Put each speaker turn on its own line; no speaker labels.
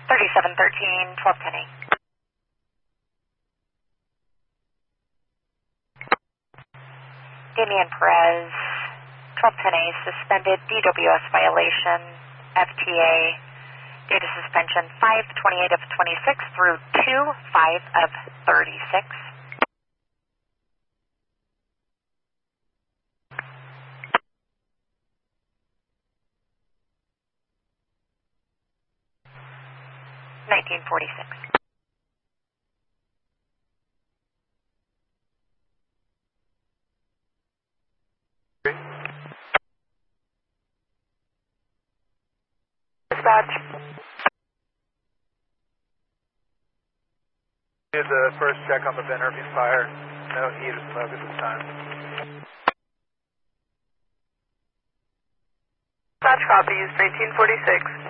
3713, 1210A. Damian Perez, 1210A, suspended DWS violation, FTA, data suspension 5/28 of 26 through 2/5 of 36. $19.46.
Dispatch.
Did the first check on the Van Irving fire. No heat or smoke at this time.
Dispatch copy, use 1946.